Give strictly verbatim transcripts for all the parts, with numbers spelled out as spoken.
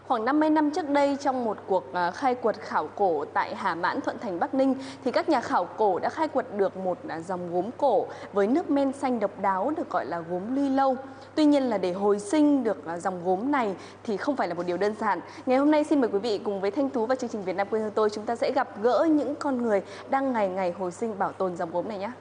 Khoảng năm mươi năm trước đây, trong một cuộc khai quật khảo cổ tại Hà Mãn, Thuận Thành, Bắc Ninh, thì các nhà khảo cổ đã khai quật được một dòng gốm cổ với nước men xanh độc đáo được gọi là gốm Luy Lâu. Tuy nhiên là để hồi sinh được dòng gốm này thì không phải là một điều đơn giản. Ngày hôm nay xin mời quý vị cùng với Thanh Tú và chương trình Việt Nam quê hương tôi, chúng ta sẽ gặp gỡ những con người đang ngày ngày hồi sinh bảo tồn dòng gốm này nhé.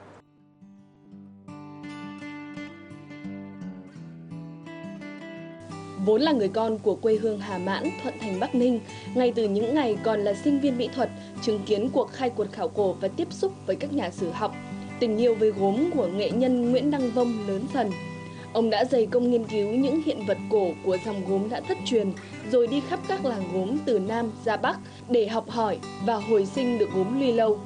Vốn là người con của quê hương Hà Mãn, Thuận Thành, Bắc Ninh, ngay từ những ngày còn là sinh viên mỹ thuật, chứng kiến cuộc khai quật khảo cổ và tiếp xúc với các nhà sử học, tình yêu với gốm của nghệ nhân Nguyễn Đăng Vông lớn dần. Ông đã dày công nghiên cứu những hiện vật cổ của dòng gốm đã thất truyền, rồi đi khắp các làng gốm từ Nam ra Bắc để học hỏi và hồi sinh được gốm Luy Lâu.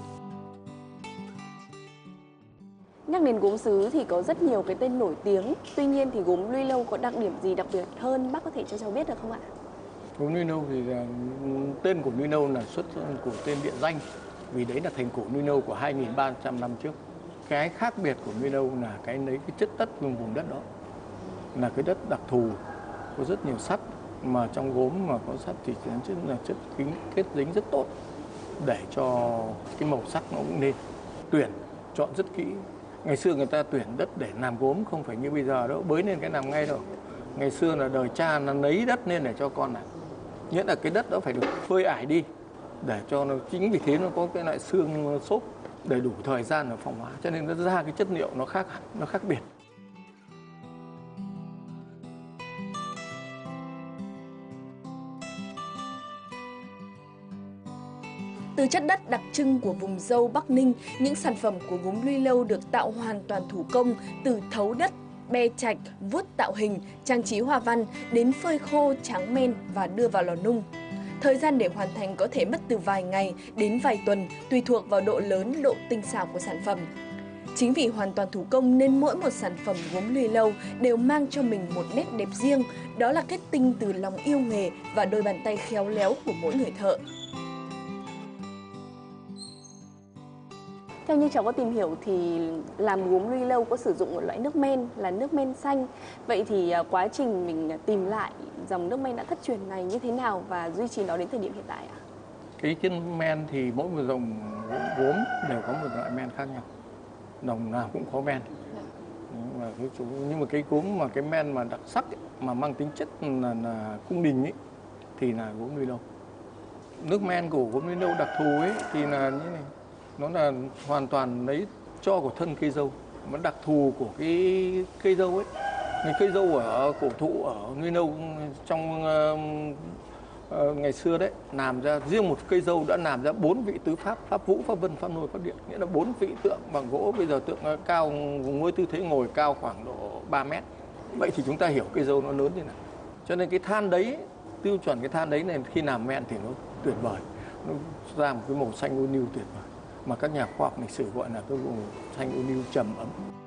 Nhắc đến gốm sứ thì có rất nhiều cái tên nổi tiếng. Tuy nhiên thì gốm Luy Lâu có đặc điểm gì đặc biệt hơn, bác có thể cho cháu biết được không ạ? Gốm Luy Lâu thì là, tên của Luy Lâu là xuất của tên địa danh, vì đấy là thành cổ Luy Lâu của hai nghìn ba trăm năm trước. Cái khác biệt của Luy Lâu là cái lấy cái chất đất vùng vùng đất đó, là cái đất đặc thù, có rất nhiều sắt, mà trong gốm mà có sắt thì chất là chất kính kết dính rất tốt, để cho cái màu sắc nó cũng nên. Tuyển chọn rất kỹ. Ngày xưa người ta tuyển đất để làm gốm không phải như bây giờ đâu, bới lên cái làm ngay đâu. Ngày xưa là đời cha nó lấy đất lên để cho con làm. Nghĩa là cái đất đó phải được phơi ải đi, để cho nó, chính vì thế nó có cái loại xương xốp đầy đủ thời gian để phong hóa, cho nên nó ra cái chất liệu nó khác nó khác biệt. Từ chất đất đặc trưng của vùng Dâu Bắc Ninh, những sản phẩm của gốm Luy Lâu được tạo hoàn toàn thủ công, từ thấu đất, be chạch, vuốt tạo hình, trang trí hoa văn đến phơi khô, tráng men và đưa vào lò nung. Thời gian để hoàn thành có thể mất từ vài ngày đến vài tuần, tùy thuộc vào độ lớn, độ tinh xảo của sản phẩm. Chính vì hoàn toàn thủ công nên mỗi một sản phẩm gốm Luy Lâu đều mang cho mình một nét đẹp riêng, đó là kết tinh từ lòng yêu nghề và đôi bàn tay khéo léo của mỗi người thợ. Theo như cháu có tìm hiểu thì làm gốm Luy Lâu có sử dụng một loại nước men là nước men xanh. Vậy thì quá trình mình tìm lại dòng nước men đã thất truyền này như thế nào và duy trì nó đến thời điểm hiện tại ạ? Cái chất men thì mỗi một dòng gốm đều có một loại men khác nhau. Dòng nào cũng có men. Nhưng mà cái, nhưng mà cái gốm mà cái men mà đặc sắc ấy, mà mang tính chất là, là cung đình ấy, thì là gốm Luy Lâu. Nước men của gốm Luy Lâu đặc thù ấy thì là như này. Nó là hoàn toàn lấy cho của thân cây dâu, mà đặc thù của cái cây dâu ấy. Cái cây dâu ở cổ thụ ở Luy Lâu trong uh, uh, ngày xưa đấy, làm ra riêng một cây dâu đã làm ra bốn vị tứ pháp: pháp vũ, pháp vân, pháp nôi, pháp điện. Nghĩa là bốn vị tượng bằng gỗ. Bây giờ tượng cao với tư thế ngồi cao khoảng độ ba mét. Vậy thì chúng ta hiểu cây dâu nó lớn như nào. Cho nên cái than đấy, tiêu chuẩn cái than đấy này khi làm men thì nó tuyệt vời, nó ra một cái màu xanh ô liu tuyệt vời, mà các nhà khoa học lịch sử gọi là cái màu xanh ô liu trầm ấm.